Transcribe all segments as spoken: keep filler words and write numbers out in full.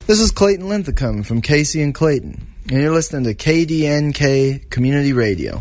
This is Clayton Linthicum from Casey and Clayton, and you're listening to K D N K Community Radio.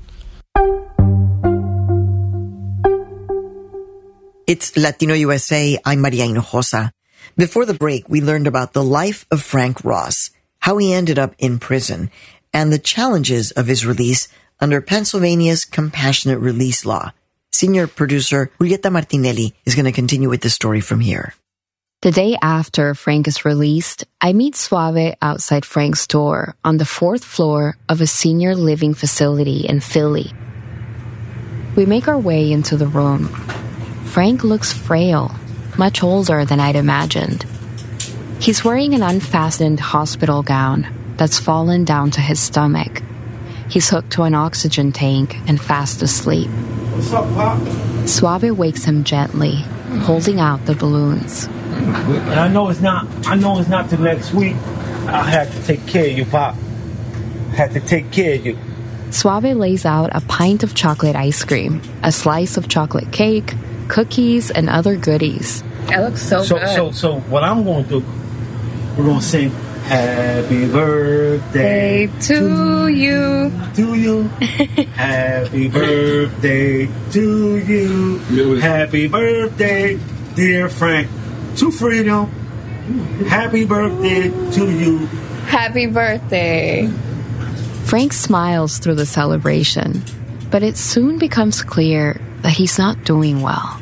It's Latino U S A. I'm Maria Hinojosa. Before the break, we learned about the life of Frank Ross, how he ended up in prison, and the challenges of his release under Pennsylvania's compassionate release law. Senior producer Julieta Martinelli is going to continue with the story from here. The day after Frank is released, I meet Suave outside Frank's door on the fourth floor of a senior living facility in Philly. We make our way into the room. Frank looks frail, much older than I'd imagined. He's wearing an unfastened hospital gown that's fallen down to his stomach. He's hooked to an oxygen tank and fast asleep. What's up, Pop? Suave wakes him gently, holding out the balloons. And I know it's not, I know it's not till next week. I have to take care of you, Pop. I have to take care of you. Suave lays out a pint of chocolate ice cream, a slice of chocolate cake, cookies, and other goodies. It looks so, so good. So, so what I'm going to do, we're going to sing Happy Birthday Day to you. To you. Happy birthday to you. Happy birthday, dear Frank. To freedom. Happy birthday to you. Happy birthday. Frank smiles through the celebration, but it soon becomes clear that he's not doing well.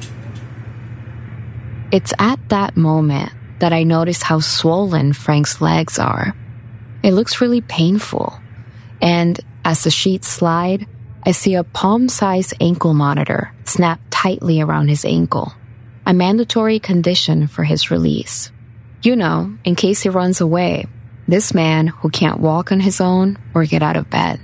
It's at that moment that I notice how swollen Frank's legs are. It looks really painful. And as the sheets slide, I see a palm-sized ankle monitor snapped tightly around his ankle, a mandatory condition for his release. You know, in case he runs away, this man who can't walk on his own or get out of bed.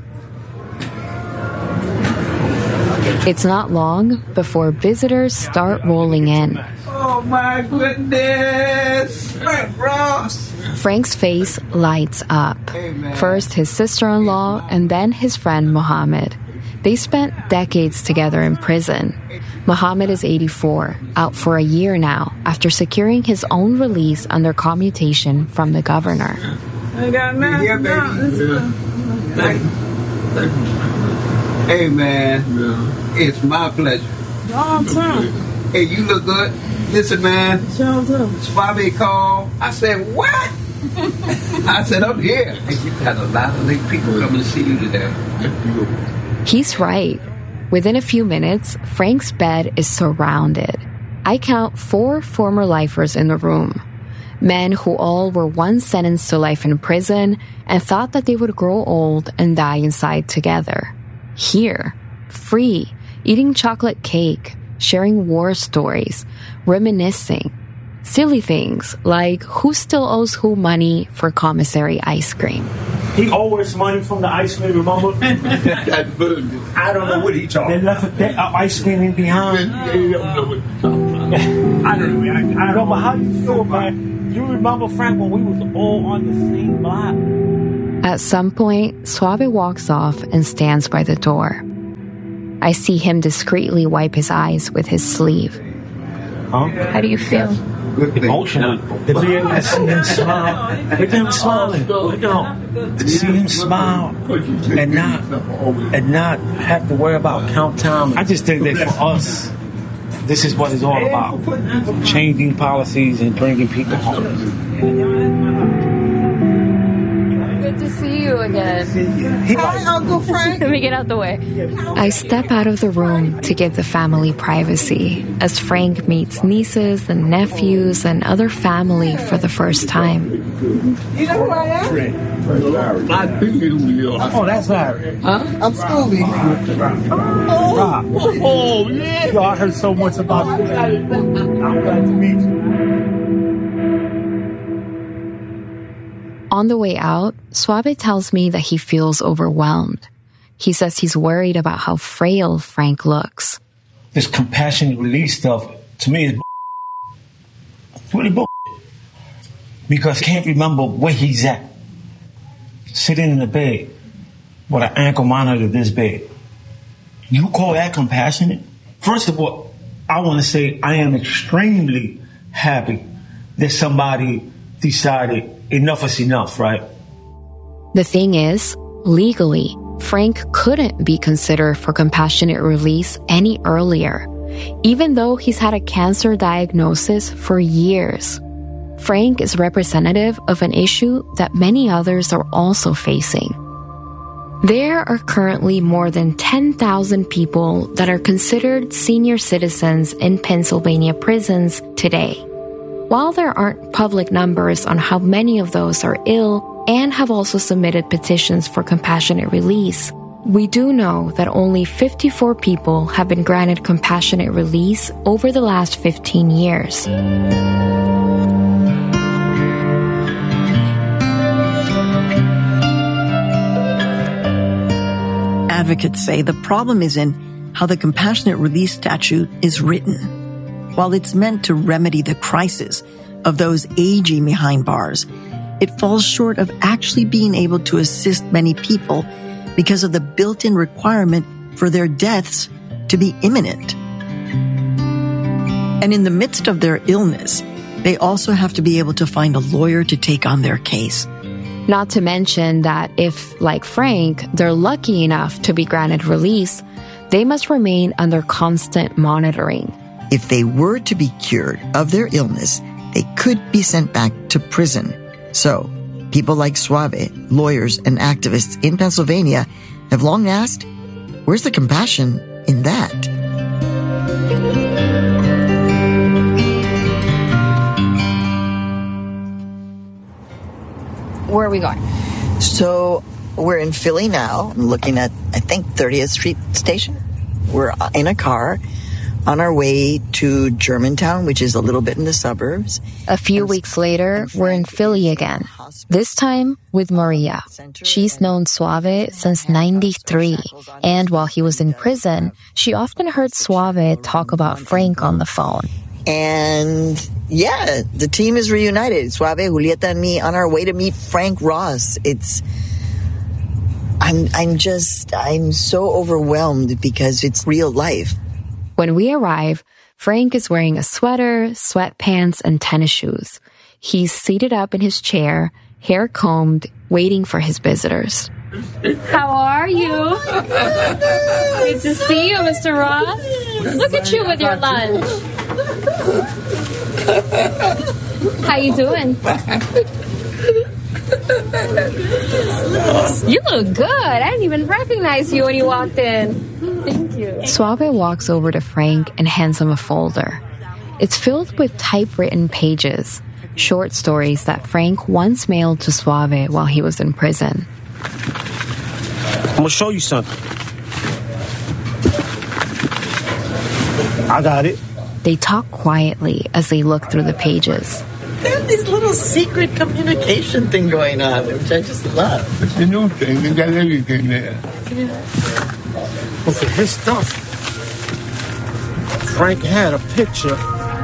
It's not long before visitors start rolling in. Oh my goodness! Frank Ross! Frank's face lights up. First his sister-in-law and then his friend Mohammed. They spent decades together in prison. Mohammed is eighty-four, out for a year now after securing his own release under commutation from the governor. I got nothing. Yeah, baby. Hey, man. Yeah. It's my pleasure. Long time. Hey, you look good. Listen, man. Suave called. I said, what? I said, I'm here. Hey, you got a lot of late people coming to see you today. He's right. Within a few minutes, Frank's bed is surrounded. I count four former lifers in the room. Men who all were once sentenced to life in prison and thought that they would grow old and die inside together. Here, free, eating chocolate cake, sharing war stories, reminiscing. Silly things like who still owes who money for commissary ice cream. He owes money from the ice cream, remember? I don't know what he talking. They left a uh, ice cream behind. I don't know. I don't know, but how do you feel, man? You remember, Frank, when we was all on the same block? At some point, Suave walks off and stands by the door. I see him discreetly wipe his eyes with his sleeve. Huh? How do you feel? Emotional. To be able to see him smile. Look at him smiling. Look at him. To see him smile and not and not have to worry about count time. I just think that for us, this is what it's all about. Changing policies and bringing people home. Good to see you again. Hi, Uncle Frank. Let me get out the way. I step out of the room to give the family privacy as Frank meets nieces and nephews and other family for the first time. You know who I am? Oh, that's Larry. Huh? I'm Scooby. Oh, oh, yeah. Yo, I heard so much about you. I'm glad to meet you. On the way out, Suave tells me that he feels overwhelmed. He says he's worried about how frail Frank looks. This compassionate release stuff, to me, is it's really bull. Because I can't remember where he's at. Sitting in the bed with an ankle monitor this big. You call that compassionate? First of all, I want to say I am extremely happy that somebody decided enough is enough, right? The thing is, legally, Frank couldn't be considered for compassionate release any earlier, even though he's had a cancer diagnosis for years. Frank is representative of an issue that many others are also facing. There are currently more than ten thousand people that are considered senior citizens in Pennsylvania prisons today. While there aren't public numbers on how many of those are ill and have also submitted petitions for compassionate release, we do know that only fifty-four people have been granted compassionate release over the last fifteen years. Advocates say the problem is in how the compassionate release statute is written. While it's meant to remedy the crisis of those aging behind bars, it falls short of actually being able to assist many people because of the built-in requirement for their deaths to be imminent. And in the midst of their illness, they also have to be able to find a lawyer to take on their case. Not to mention that if, like Frank, they're lucky enough to be granted release, they must remain under constant monitoring. If they were to be cured of their illness, they could be sent back to prison. So, people like Suave, lawyers, and activists in Pennsylvania have long asked, where's the compassion in that? Where are we going? So, we're in Philly now. I'm looking at, I think, thirtieth Street Station. We're in a car on our way to Germantown, which is a little bit in the suburbs. A few weeks later, we're in Philly again, this time with Maria. She's known Suave since ninety-three, and while he was in prison, she often heard Suave talk about Frank on the phone. And yeah, the team is reunited. Suave, Julieta, and me on our way to meet Frank Ross. It's, I'm, I'm just, I'm so overwhelmed because it's real life. When we arrive, Frank is wearing a sweater, sweatpants, and tennis shoes. He's seated up in his chair, hair combed, waiting for his visitors. How are you? Good to see you, Mister Ross. Look at you with your lunch. How you doing? You look good. I didn't even recognize you when you walked in. Thank you. Suave walks over to Frank and hands him a folder. It's filled with typewritten pages, short stories that Frank once mailed to Suave while he was in prison. I'm gonna show you something. I got it. They talk quietly as they look through the pages. There's this little secret communication thing going on, which I just love. It's a new thing. They got everything there. Look at his stuff. Frank had a picture.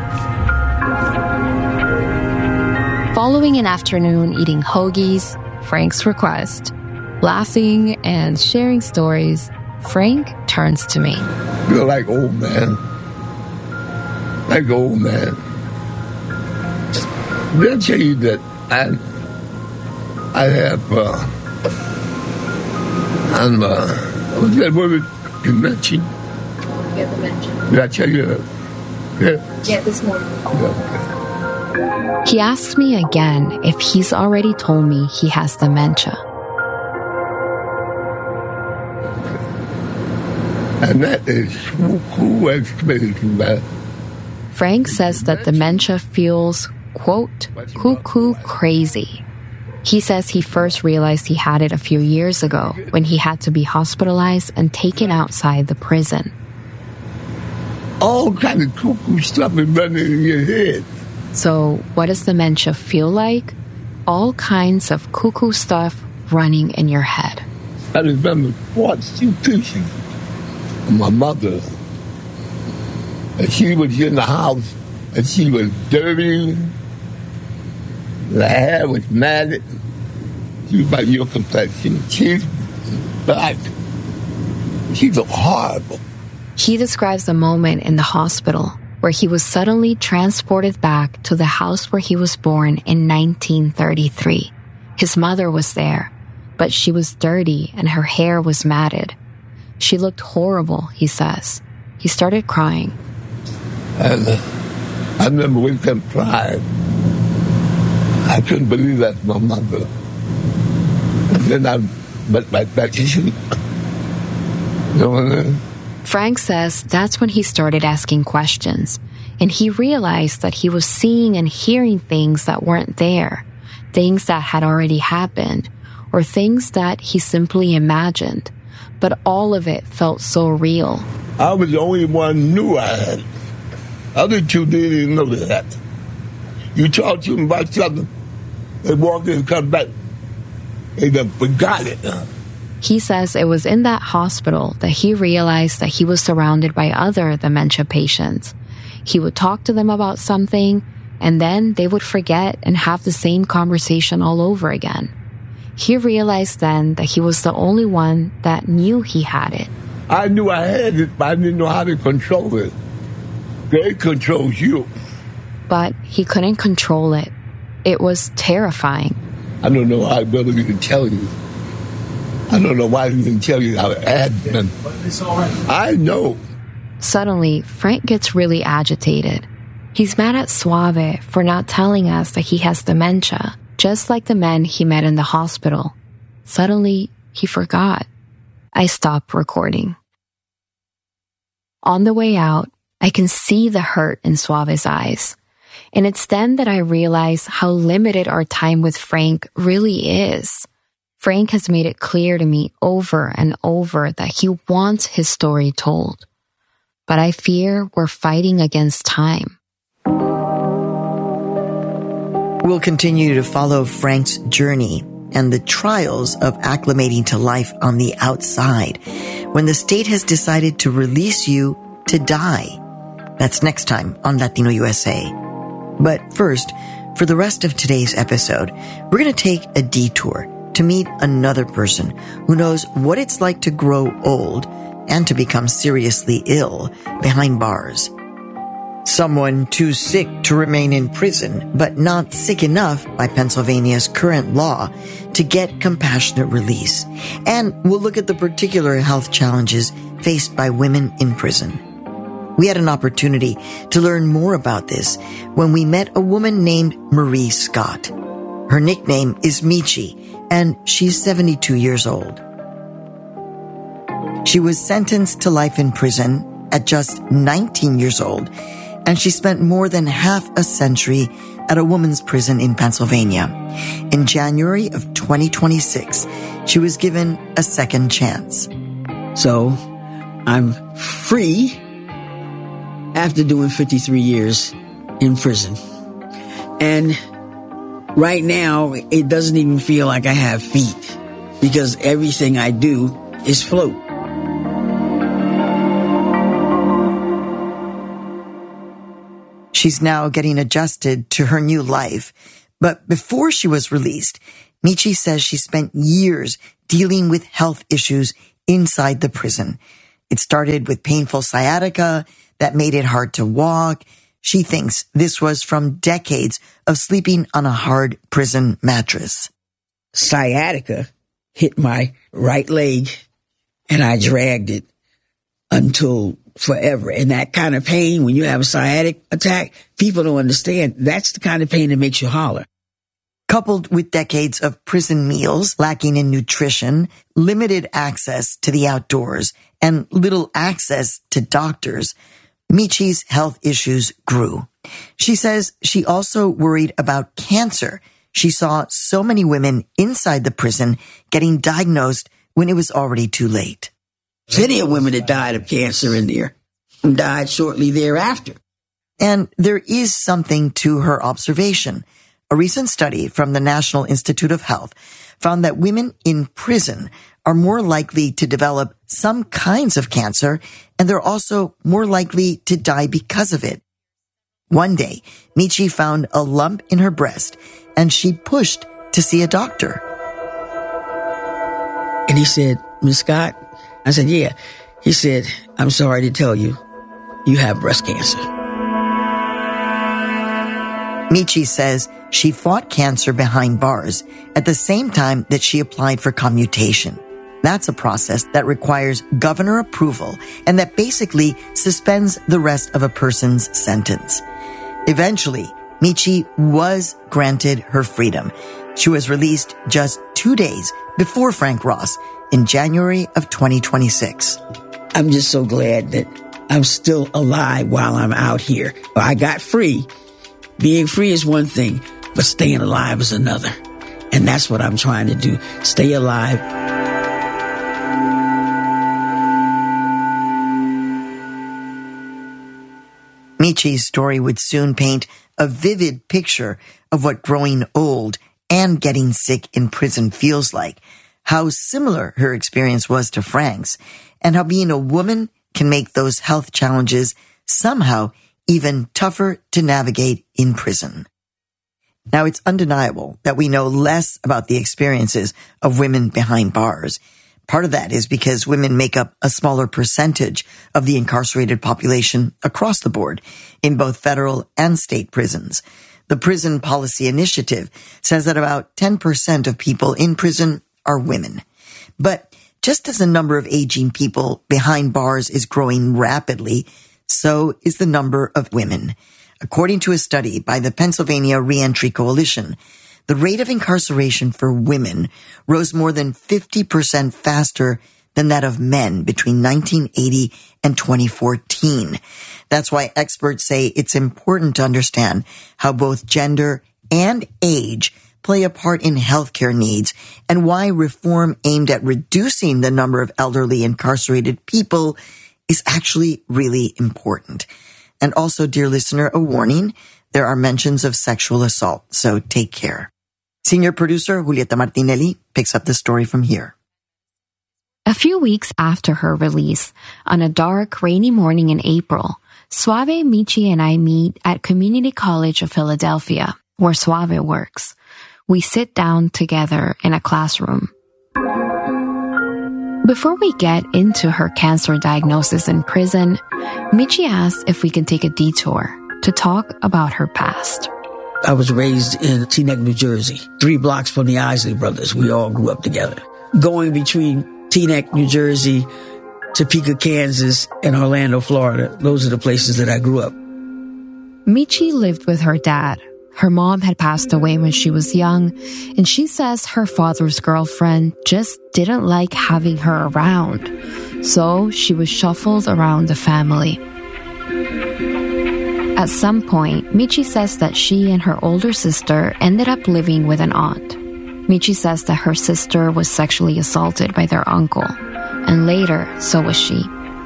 Following an afternoon eating hoagies, Frank's request, laughing and sharing stories, Frank turns to me. You're like old man. Like old man. They'll tell you that I, I have, uh, I'm, uh, what's that word? Dementia? Yeah, dementia. Did I tell you that? Yeah. Yeah, this morning. Yeah. He asks me again if he's already told me he has dementia. And that is who expectation, man. Frank says that dementia feels, quote, cuckoo crazy. He says he first realized he had it a few years ago when he had to be hospitalized and taken outside the prison. All kind of cuckoo stuff is running in your head. So what does dementia feel like? All kinds of cuckoo stuff running in your head. I remember watching pictures of my mother. And she was in the house, and she was dirty. The hair was matted. She was about your complexion. She's black. She looked horrible. He describes the moment in the hospital where he was suddenly transported back to the house where he was born in nineteen thirty-three. His mother was there, but she was dirty and her hair was matted. She looked horrible, he says. He started crying. And uh, I remember waking up crying. I couldn't believe that's my mother. And then I went right back to sleep. You know what I mean? Frank says that's when he started asking questions, and he realized that he was seeing and hearing things that weren't there, things that had already happened, or things that he simply imagined. But all of it felt so real. I was the only one who knew I had it. Other two didn't even know that. You talk to them about something, they walk in and come back, they done forgot it. He says it was in that hospital that he realized that he was surrounded by other dementia patients. He would talk to them about something, and then they would forget and have the same conversation all over again. He realized then that he was the only one that knew he had it. I knew I had it, but I didn't know how to control it. They control you. But he couldn't control it. It was terrifying. I don't know how well we can tell you. I don't know why he didn't tell you how it had been. It's all right. I know. Suddenly, Frank gets really agitated. He's mad at Suave for not telling us that he has dementia, just like the men he met in the hospital. Suddenly, he forgot. I stop recording. On the way out, I can see the hurt in Suave's eyes. And it's then that I realize how limited our time with Frank really is. Frank has made it clear to me over and over that he wants his story told. But I fear we're fighting against time. We'll continue to follow Frank's journey and the trials of acclimating to life on the outside when the state has decided to release you to die. That's next time on Latino U S A. But first, for the rest of today's episode, we're going to take a detour to meet another person who knows what it's like to grow old and to become seriously ill behind bars. Someone too sick to remain in prison, but not sick enough by Pennsylvania's current law to get compassionate release. And we'll look at the particular health challenges faced by women in prison. We had an opportunity to learn more about this when we met a woman named Marie Scott. Her nickname is Michi, and she's seventy-two years old. She was sentenced to life in prison at just nineteen years old, and she spent more than half a century at a women's prison in Pennsylvania. In January of twenty twenty-six, she was given a second chance. So, I'm free after doing fifty-three years in prison. And right now, it doesn't even feel like I have feet because everything I do is float. She's now getting adjusted to her new life. But before she was released, Michi says she spent years dealing with health issues inside the prison. It started with painful sciatica that made it hard to walk. She thinks this was from decades of sleeping on a hard prison mattress. Sciatica hit my right leg, and I dragged it until forever. And that kind of pain, when you have a sciatic attack, people don't understand. That's the kind of pain that makes you holler. Coupled with decades of prison meals lacking in nutrition, limited access to the outdoors, and little access to doctors, Michi's health issues grew. She says she also worried about cancer. She saw so many women inside the prison getting diagnosed when it was already too late. Plenty of women that died of cancer in there and died shortly thereafter. And there is something to her observation. A recent study from the National Institute of Health found that women in prison are more likely to develop some kinds of cancer, and they're also more likely to die because of it. One day, Michi found a lump in her breast, and she pushed to see a doctor. And he said, "Miss Scott?" I said, "Yeah." He said, "I'm sorry to tell you, you have breast cancer." Michi says she fought cancer behind bars at the same time that she applied for commutation. That's a process that requires governor approval and that basically suspends the rest of a person's sentence. Eventually, Michi was granted her freedom. She was released just two days before Frank Ross in January of twenty twenty-six. I'm just so glad that I'm still alive while I'm out here. I got free. Being free is one thing, but staying alive is another. And that's what I'm trying to do. Stay alive. Michi's story would soon paint a vivid picture of what growing old and getting sick in prison feels like, how similar her experience was to Frank's, and how being a woman can make those health challenges somehow even tougher to navigate in prison. Now, it's undeniable that we know less about the experiences of women behind bars. Part of that is because women make up a smaller percentage of the incarcerated population across the board in both federal and state prisons. The Prison Policy Initiative says that about ten percent of people in prison are women. But just as the number of aging people behind bars is growing rapidly, so is the number of women. According to a study by the Pennsylvania Reentry Coalition, the rate of incarceration for women rose more than fifty percent faster than that of men between nineteen eighty and twenty fourteen. That's why experts say it's important to understand how both gender and age play a part in healthcare needs and why reform aimed at reducing the number of elderly incarcerated people is actually really important. And also, dear listener, a warning, there are mentions of sexual assault, so take care. Senior producer Julieta Martinelli picks up the story from here. A few weeks after her release, on a dark, rainy morning in April, Suave, Michi, and I meet at Community College of Philadelphia, where Suave works. We sit down together in a classroom. Before we get into her cancer diagnosis in prison, Michi asks if we can take a detour to talk about her past. I was raised in Teaneck, New Jersey, three blocks from the Isley Brothers. We all grew up together. Going between Teaneck, New Jersey, Topeka, Kansas, and Orlando, Florida, those are the places that I grew up. Michi lived with her dad. Her mom had passed away when she was young, and she says her father's girlfriend just didn't like having her around, so she was shuffled around the family. At some point, Michi says that she and her older sister ended up living with an aunt. Michi says that her sister was sexually assaulted by their uncle, and later, so was she.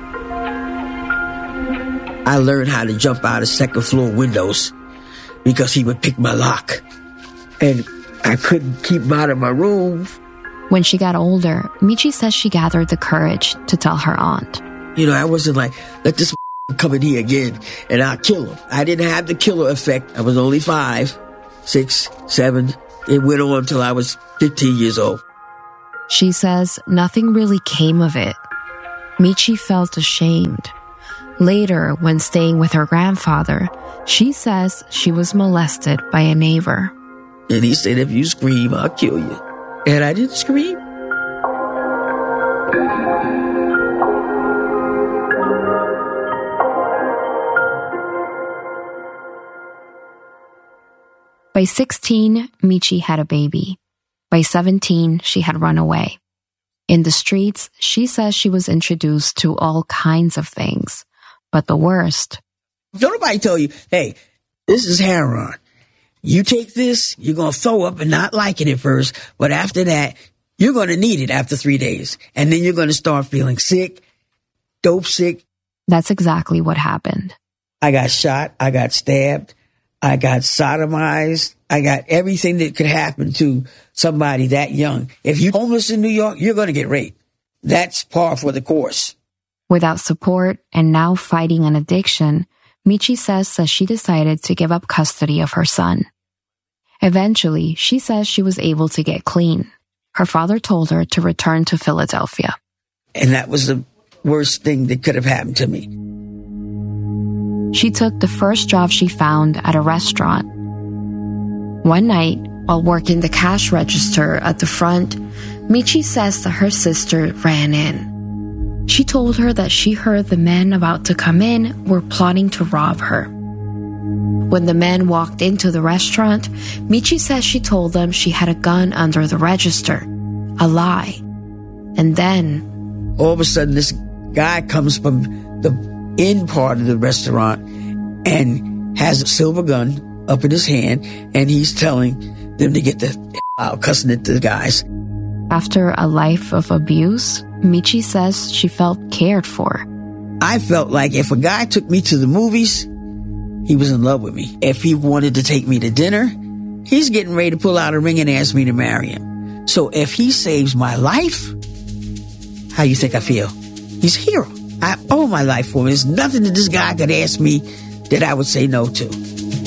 I learned how to jump out of second floor windows because he would pick my lock. And I couldn't keep him out of my room. When she got older, Michi says she gathered the courage to tell her aunt. You know, I wasn't like, let this come in here again and I'll kill him. I didn't have the killer effect. I was only five, six, seven. It went on until I was fifteen years old. She says nothing really came of it. Michi felt ashamed. Later, when staying with her grandfather, she says she was molested by a neighbor. And he said, if you scream, I'll kill you. And I didn't scream. By sixteen, Michi had a baby. By seventeen, she had run away. In the streets, she says she was introduced to all kinds of things. But the worst... Don't nobody tell you, hey, this is heroin. You take this, you're going to throw up and not like it at first, but after that, you're going to need it after three days. And then you're going to start feeling sick, dope sick. That's exactly what happened. I got shot. I got stabbed. I got sodomized. I got everything that could happen to somebody that young. If you're homeless in New York, you're going to get raped. That's par for the course. Without support and now fighting an addiction, Michi says that she decided to give up custody of her son. Eventually, she says she was able to get clean. Her father told her to return to Philadelphia. And that was the worst thing that could have happened to me. She took the first job she found at a restaurant. One night, while working the cash register at the front, Michi says that her sister ran in. She told her that she heard the men about to come in were plotting to rob her. When the men walked into the restaurant, Michi says she told them she had a gun under the register. A lie. And then... all of a sudden, this guy comes from the in part of the restaurant and has a silver gun up in his hand, and he's telling them to get the out, cussing at the guys. After a life of abuse, Michi says she felt cared for. I felt like if a guy took me to the movies, he was in love with me. If he wanted to take me to dinner, he's getting ready to pull out a ring and ask me to marry him. So if he saves my life, how you think I feel? He's a hero. I owe my life for him. There's nothing that this guy could ask me that I would say no to.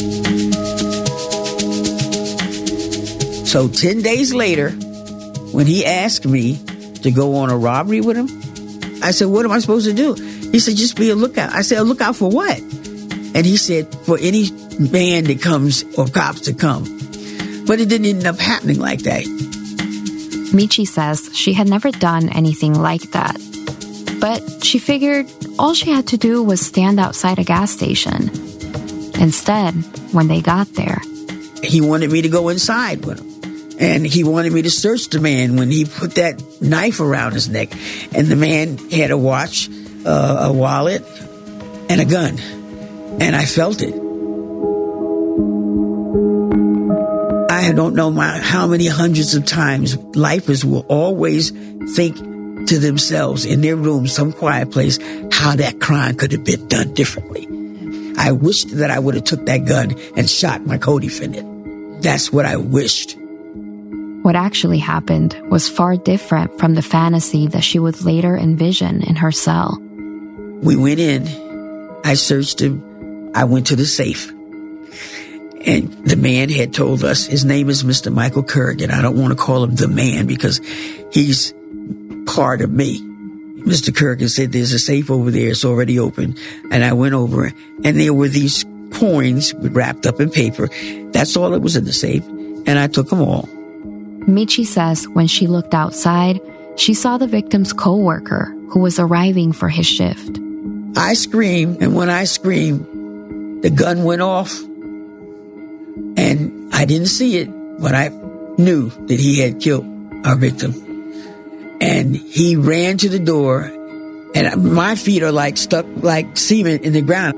So ten days later, when he asked me to go on a robbery with him, I said, what am I supposed to do? He said, just be a lookout. I said, a lookout for what? And he said, for any man that comes or cops to come. But it didn't end up happening like that. Michi says she had never done anything like that. But she figured all she had to do was stand outside a gas station. Instead, when they got there, he wanted me to go inside with him. And he wanted me to search the man when he put that knife around his neck. And the man had a watch, uh, a wallet, and a gun. And I felt it. I don't know my, how many hundreds of times lifers will always think to themselves in their room, some quiet place, how that crime could have been done differently. I wished that I would have took that gun and shot my co-defendant. That's what I wished. What actually happened was far different from the fantasy that she would later envision in her cell. We went in. I searched him. I went to the safe. And the man had told us his name is Mister Michael Kurgan. I don't want to call him the man because he's part of me. Mister Kurgan said, there's a safe over there. It's already open. And I went over and there were these coins wrapped up in paper. That's all that was in the safe. And I took them all. Michi says when she looked outside, she saw the victim's co-worker who was arriving for his shift. I screamed, and when I screamed, the gun went off. And I didn't see it, but I knew that he had killed our victim. And he ran to the door, and my feet are like stuck like cement in the ground.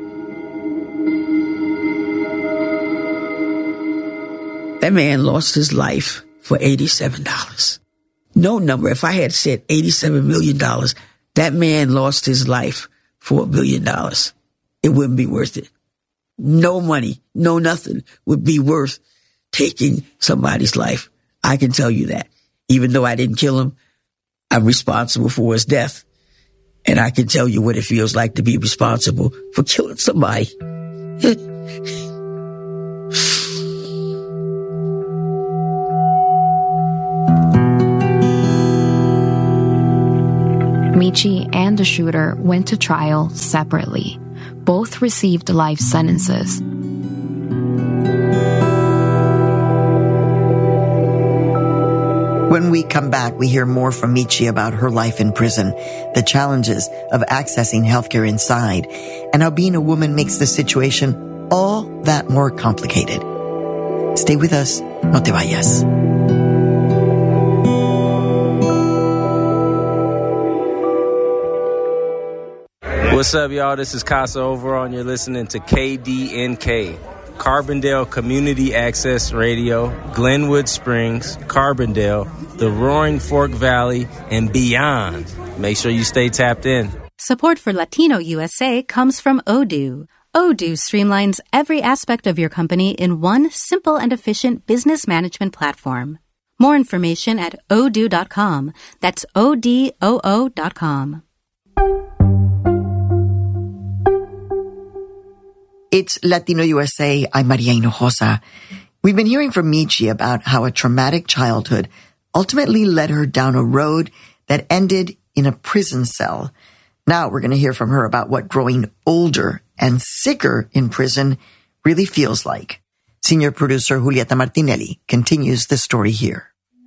That man lost his life for eighty-seven dollars. No number. If I had said eighty-seven million dollars, that man lost his life for a billion dollars. It wouldn't be worth it. No money, no nothing would be worth taking somebody's life. I can tell you that. Even though I didn't kill him, I'm responsible for his death. And I can tell you what it feels like to be responsible for killing somebody. Michi and the shooter went to trial separately. Both received life sentences. When we come back, we hear more from Michi about her life in prison, the challenges of accessing healthcare inside, and how being a woman makes the situation all that more complicated. Stay with us. No te vayas. What's up, y'all? This is Casa Overall, and you're listening to K D N K, Carbondale Community Access Radio, Glenwood Springs, Carbondale, the Roaring Fork Valley, and beyond. Make sure you stay tapped in. Support for Latino U S A comes from Odoo. Odoo streamlines every aspect of your company in one simple and efficient business management platform. More information at odoo dot com. That's O D O O dot com. It's Latino U S A. I'm Maria Hinojosa. We've been hearing from Michi about how a traumatic childhood ultimately led her down a road that ended in a prison cell. Now we're going to hear from her about what growing older and sicker in prison really feels like. Senior producer Julieta Martinelli continues the story here.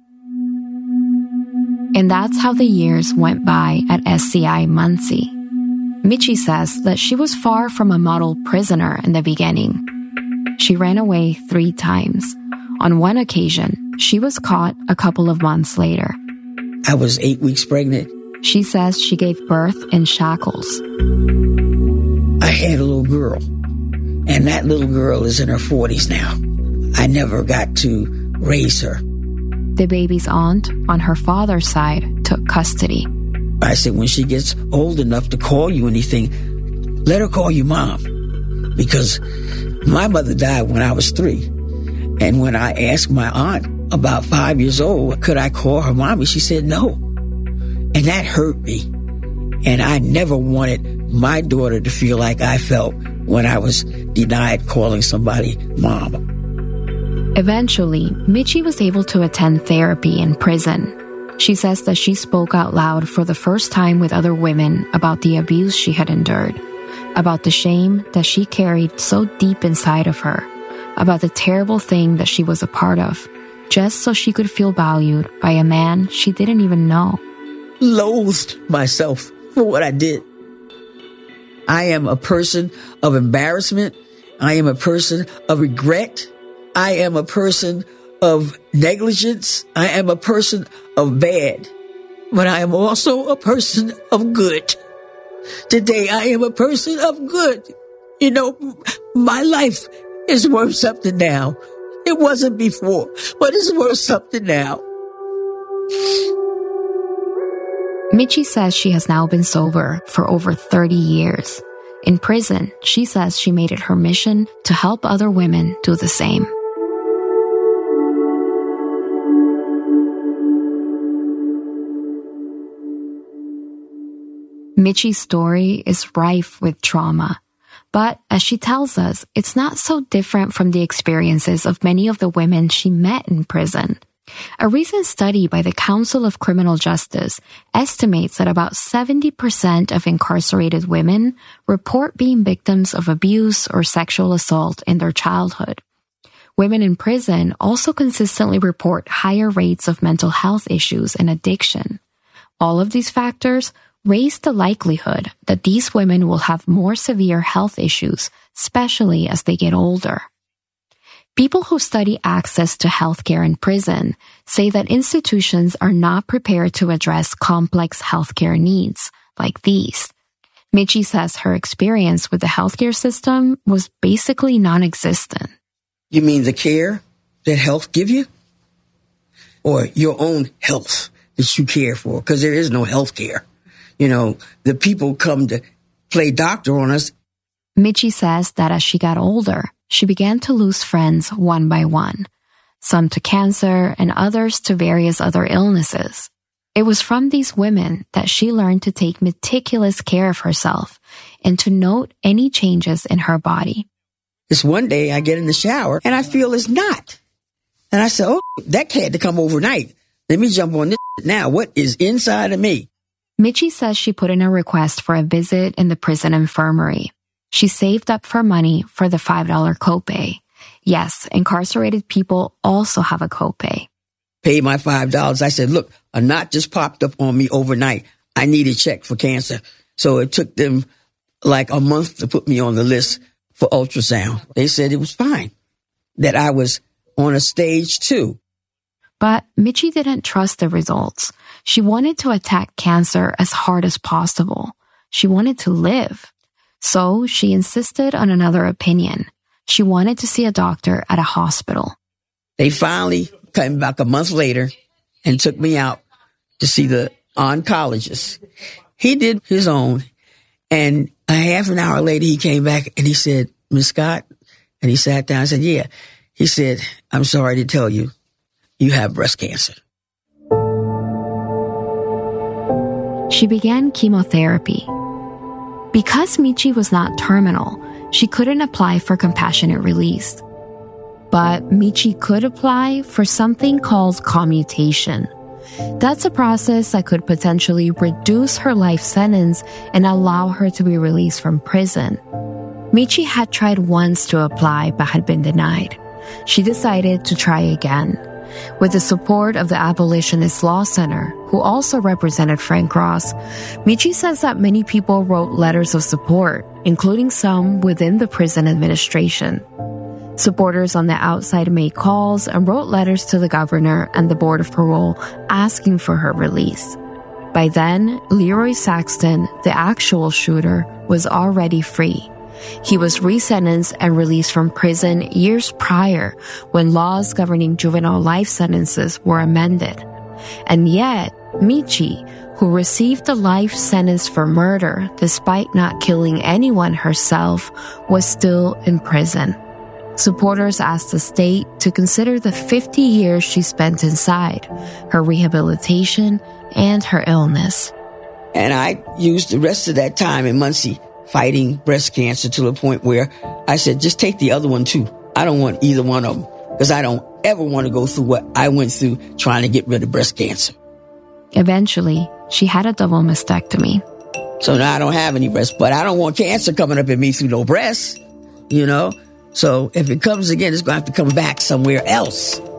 And that's how the years went by at S C I Muncie. Michi says that she was far from a model prisoner in the beginning. She ran away three times. On one occasion, she was caught a couple of months later. I was eight weeks pregnant. She says she gave birth in shackles. I had a little girl, and that little girl is in her forties now. I never got to raise her. The baby's aunt, on her father's side, took custody. I said, when she gets old enough to call you anything, let her call you Mom. Because my mother died when I was three. And when I asked my aunt, about five years old, could I call her Mommy, she said no. And that hurt me. And I never wanted my daughter to feel like I felt when I was denied calling somebody Mom. Eventually, Michi was able to attend therapy in prison. She says that she spoke out loud for the first time with other women about the abuse she had endured, about the shame that she carried so deep inside of her, about the terrible thing that she was a part of, just so she could feel valued by a man she didn't even know. Loathed myself for what I did. I am a person of embarrassment. I am a person of regret. I am a person of negligence. I am a person of bad. But I am also a person of good. Today, I am a person of good. You know, my life is worth something now. It wasn't before, but it's worth something now. Michi says she has now been sober for over thirty years. In prison, she says she made it her mission to help other women do the same. Michi's story is rife with trauma. But as she tells us, it's not so different from the experiences of many of the women she met in prison. A recent study by the Council of Criminal Justice estimates that about seventy percent of incarcerated women report being victims of abuse or sexual assault in their childhood. Women in prison also consistently report higher rates of mental health issues and addiction. All of these factors raise the likelihood that these women will have more severe health issues, especially as they get older. People who study access to healthcare in prison say that institutions are not prepared to address complex healthcare needs like these. Michi says her experience with the healthcare system was basically non-existent. You mean the care that health give you? Or your own health that you care for? Because there is no health care. You know, the people come to play doctor on us. Michi says that as she got older, she began to lose friends one by one, some to cancer and others to various other illnesses. It was from these women that she learned to take meticulous care of herself and to note any changes in her body. This one day I get in the shower and I feel it's not. And I said, oh, that had to come overnight. Let me jump on this now. What is inside of me? Michi says she put in a request for a visit in the prison infirmary. She saved up for money for the five dollars copay. Yes, incarcerated people also have a copay. Paid my five dollars. I said, look, a knot just popped up on me overnight. I need a check for cancer. So it took them like a month to put me on the list for ultrasound. They said it was fine, that I was on a stage two. But Michi didn't trust the results. She wanted to attack cancer as hard as possible. She wanted to live. So she insisted on another opinion. She wanted to see a doctor at a hospital. They finally came back a month later and took me out to see the oncologist. He did his own. And a half an hour later, he came back and he said, Miss Scott, and he sat down and said, yeah. He said, I'm sorry to tell you, you have breast cancer. She began chemotherapy. Because Michi was not terminal, she couldn't apply for compassionate release. But Michi could apply for something called commutation. That's a process that could potentially reduce her life sentence and allow her to be released from prison. Michi had tried once to apply but had been denied. she decided to try again. With the support of the Abolitionist Law Center, who also represented Frank Ross, Michi says that many people wrote letters of support, including some within the prison administration. Supporters on the outside made calls and wrote letters to the governor and the Board of Parole asking for her release. By then, Leroy Saxton, the actual shooter, was already free. He was resentenced and released from prison years prior when laws governing juvenile life sentences were amended. And yet, Michi, who received a life sentence for murder despite not killing anyone herself, was still in prison. Supporters asked the state to consider the fifty years she spent inside, her rehabilitation, and her illness. And I used the rest of that time in Muncie fighting breast cancer to the point where I said, just take the other one too. I don't want either one of them because I don't ever want to go through what I went through trying to get rid of breast cancer. Eventually, she had a double mastectomy. So now I don't have any breasts, but I don't want cancer coming up at me through no breasts, you know? So if it comes again, it's going to have to come back somewhere else.